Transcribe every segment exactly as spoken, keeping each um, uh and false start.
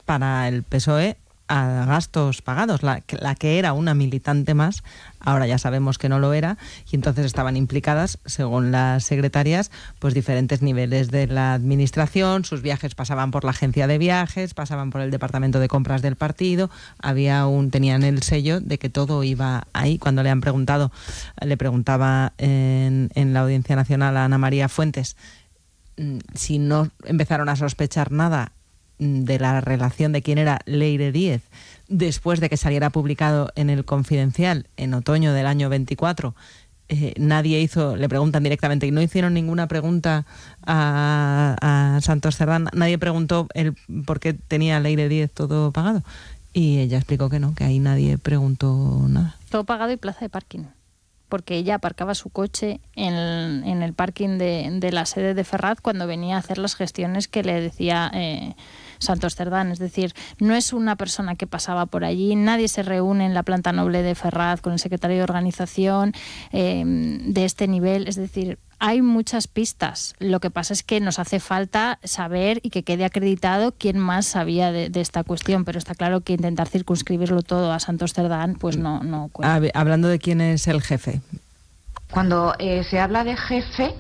para el P S O E a gastos pagados. La, la que era una militante más, ahora ya sabemos que no lo era, y entonces estaban implicadas, según las secretarias, pues diferentes niveles de la administración. Sus viajes pasaban por la agencia de viajes, pasaban por el departamento de compras del partido, había un, tenían el sello de que todo iba ahí. Cuando le han preguntado, le preguntaba en, en la Audiencia Nacional a Ana María Fuentes si no empezaron a sospechar nada de la relación de quién era Leire Díez después de que saliera publicado en El Confidencial en otoño del año veinticuatro. Eh, nadie hizo, le preguntan directamente, y no hicieron ninguna pregunta a, a Santos Cerdán, nadie preguntó el por qué tenía Leire Díez todo pagado, y ella explicó que no, que ahí nadie preguntó nada. Todo pagado y plaza de parking, porque ella aparcaba su coche en el, en el parking de, de la sede de Ferraz cuando venía a hacer las gestiones que le decía eh, Santos Cerdán. Es decir, no es una persona que pasaba por allí, nadie se reúne en la planta noble de Ferraz con el secretario de organización eh, de este nivel. Es decir, hay muchas pistas. Lo que pasa es que nos hace falta saber y que quede acreditado quién más sabía de, de esta cuestión, pero está claro que intentar circunscribirlo todo a Santos Cerdán, pues no, no cuenta. Hablando de quién es el jefe. Cuando eh, se habla de jefe,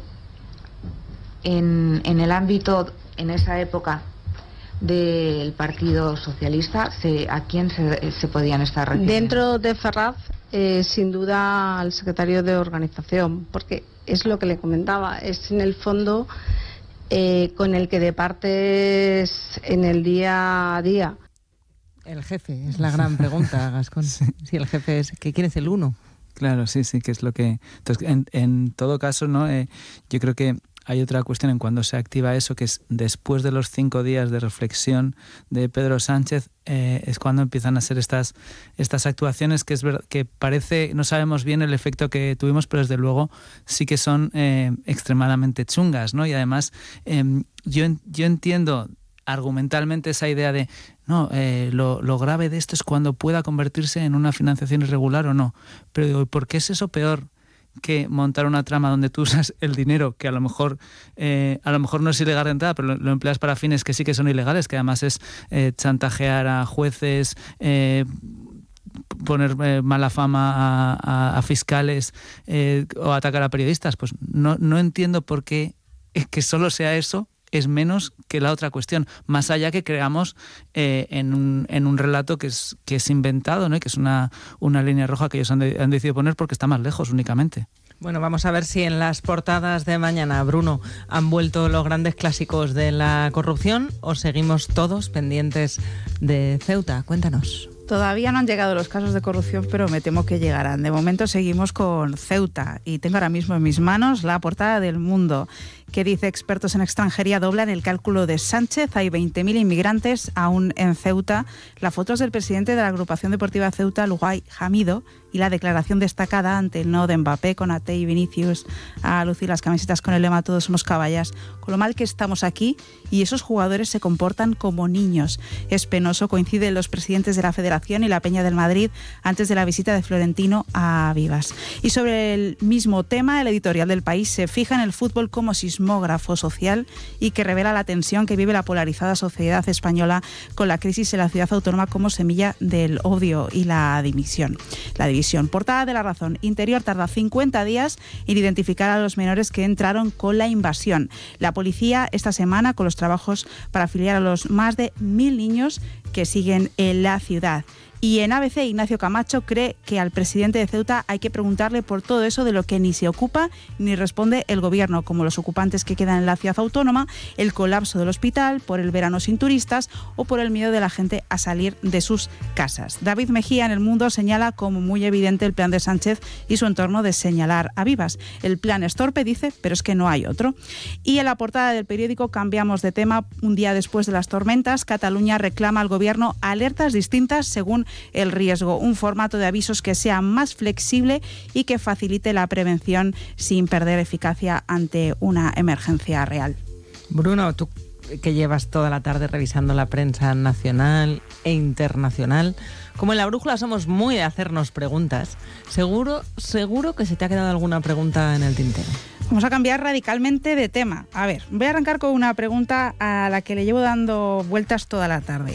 en, en el ámbito, en esa época, del Partido Socialista, se, ¿a quién se, se podían estar refiriendo? Dentro de Ferraz, eh, sin duda al secretario de organización, porque es lo que le comentaba, es en el fondo eh, con el que departes en el día a día. El jefe, es la gran pregunta, Gascón. Sí. Si el jefe es, ¿que quién es el uno? Claro, sí, sí, que es lo que... Entonces, en, en todo caso, ¿no? Eh, yo creo que hay otra cuestión en cuando se activa eso, que es después de los cinco días de reflexión de Pedro Sánchez, eh, es cuando empiezan a ser estas, estas actuaciones que es verdad, que parece, no sabemos bien el efecto que tuvimos, pero desde luego sí que son eh, extremadamente chungas, ¿no? Y además, eh, yo, yo entiendo argumentalmente esa idea de no, eh, lo, lo grave de esto es cuando pueda convertirse en una financiación irregular o no. Pero digo, ¿por qué es eso peor que montar una trama donde tú usas el dinero que a lo mejor eh, a lo mejor no es ilegal de entrada, pero lo, lo empleas para fines que sí que son ilegales, que además es eh, chantajear a jueces, eh, poner eh, mala fama a, a, a fiscales eh, o atacar a periodistas? Pues no, no entiendo por qué es que solo sea eso es menos que la otra cuestión, más allá que creamos eh, en, un, en un relato que es, que es inventado, ¿no? Y que es una, una línea roja que ellos han, de, han decidido poner porque está más lejos únicamente. Bueno, vamos a ver si en las portadas de mañana, Bruno, han vuelto los grandes clásicos de la corrupción o seguimos todos pendientes de Ceuta. Cuéntanos. Todavía no han llegado los casos de corrupción, pero me temo que llegarán. De momento seguimos con Ceuta y tengo ahora mismo en mis manos la portada del Mundo, que dice: expertos en extranjería doblan el cálculo de Sánchez, hay veinte mil inmigrantes aún en Ceuta. La foto es del presidente de la agrupación deportiva Ceuta, Lugai Hamido, y la declaración destacada ante el no de Mbappé, Konaté y Vinicius a lucir las camisetas con el lema "todos somos caballas", con lo mal que estamos aquí y esos jugadores se comportan como niños. Es penoso, coinciden los presidentes de la Federación y la Peña del Madrid antes de la visita de Florentino a Vivas. Y sobre el mismo tema, el editorial del País se fija en el fútbol como sismógrafo social y que revela la tensión que vive la polarizada sociedad española con la crisis en la ciudad autónoma como semilla del odio y la división. La división. Portada de La Razón. Interior tarda cincuenta días en identificar a los menores que entraron con la invasión. La policía esta semana con los trabajos para afiliar a los más de mil niños que siguen en la ciudad. Y en A B C, Ignacio Camacho cree que al presidente de Ceuta hay que preguntarle por todo eso de lo que ni se ocupa ni responde el gobierno, como los ocupantes que quedan en la ciudad autónoma, el colapso del hospital, por el verano sin turistas o por el miedo de la gente a salir de sus casas. David Mejía en El Mundo señala como muy evidente el plan de Sánchez y su entorno de señalar a Vivas. El plan es torpe, dice, pero es que no hay otro. Y en la portada del periódico cambiamos de tema. Un día después de las tormentas, Cataluña reclama al gobierno alertas distintas según el riesgo, un formato de avisos que sea más flexible y que facilite la prevención sin perder eficacia ante una emergencia real. Bruno, tú que llevas toda la tarde revisando la prensa nacional e internacional, como en La Brújula somos muy de hacernos preguntas, seguro, seguro que se te ha quedado alguna pregunta en el tintero. Vamos a cambiar radicalmente de tema. A ver, voy a arrancar con una pregunta a la que le llevo dando vueltas toda la tarde.